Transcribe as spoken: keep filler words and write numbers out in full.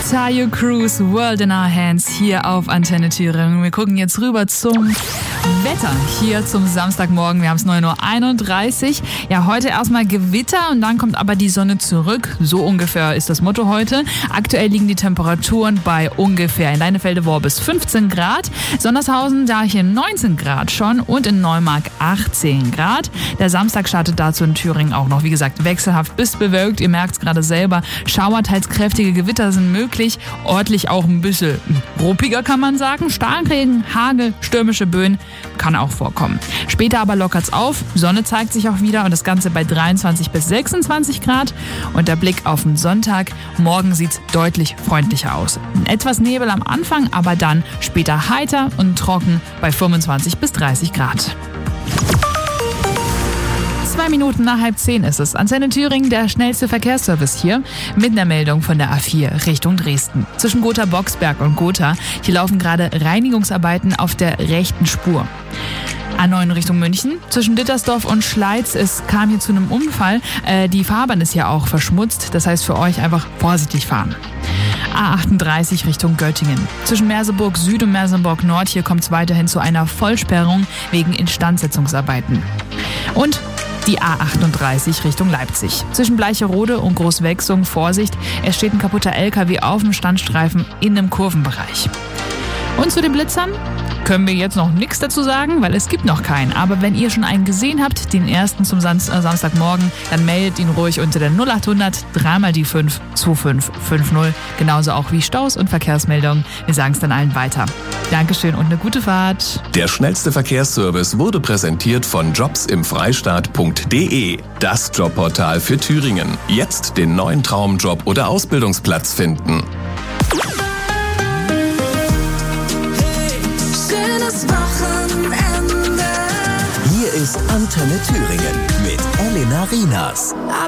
Tayo Cruz, World in Our Hands, hier auf Antenne Thüringen. Wir gucken jetzt rüber zum Wetter hier zum Samstagmorgen. Wir haben es neun Uhr einunddreißig. Ja, heute erstmal Gewitter und dann kommt aber die Sonne zurück. So ungefähr ist das Motto heute. Aktuell liegen die Temperaturen bei ungefähr in Leinefelde-Worbis fünfzehn Grad, Sondershausen da hier neunzehn Grad schon und in Neumark achtzehn Grad. Der Samstag startet dazu in Thüringen auch noch, wie gesagt, wechselhaft bis bewölkt. Ihr merkt es gerade selber. Schauer, teils kräftige Gewitter sind möglich. Örtlich auch ein bisschen ruppiger, kann man sagen. Starkregen, Hagel, stürmische Böen kann auch vorkommen. Später aber lockert's auf, Sonne zeigt sich auch wieder und das Ganze bei dreiundzwanzig bis sechsundzwanzig Grad. Und der Blick auf den Sonntag, morgen sieht's deutlich freundlicher aus. Etwas Nebel am Anfang, aber dann später heiter und trocken bei fünfundzwanzig bis dreißig Grad. Zwei Minuten nach halb zehn ist es. Antenne Thüringen, der schnellste Verkehrsservice hier, mit einer Meldung von der A vier Richtung Dresden. Zwischen Gotha-Boxberg und Gotha, hier laufen gerade Reinigungsarbeiten auf der rechten Spur. A neun Richtung München, zwischen Dittersdorf und Schleiz, es kam hier zu einem Unfall. Äh, die Fahrbahn ist ja auch verschmutzt, das heißt für euch einfach vorsichtig fahren. A achtunddreißig Richtung Göttingen. Zwischen Merseburg Süd und Merseburg Nord, hier kommt es weiterhin zu einer Vollsperrung wegen Instandsetzungsarbeiten. Und die A achtunddreißig Richtung Leipzig. Zwischen Bleicherode und Großwechsung, Vorsicht, es steht ein kaputter L K W auf dem Standstreifen in einem Kurvenbereich. Und zu den Blitzern können wir jetzt noch nichts dazu sagen, weil es gibt noch keinen. Aber wenn ihr schon einen gesehen habt, den ersten zum Sam- äh, Samstagmorgen, dann meldet ihn ruhig unter der null achthundert drei mal die fünf zwei fünf fünf null. Genauso auch wie Staus und Verkehrsmeldungen. Wir sagen es dann allen weiter. Dankeschön und eine gute Fahrt. Der schnellste Verkehrsservice wurde präsentiert von jobs im freistaat punkt de. Das Jobportal für Thüringen. Jetzt den neuen Traumjob oder Ausbildungsplatz finden. Hier ist Antenne Thüringen mit Elena Rienas.